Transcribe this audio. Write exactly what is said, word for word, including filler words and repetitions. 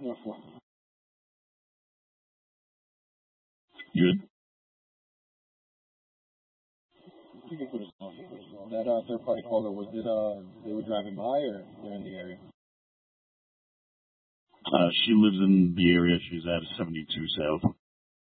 No, four. Good. You can put us on. Put us on. That uh, third party caller, was it uh they were driving by or they're in the area? Uh, she lives in the area. She's at seventy-two South.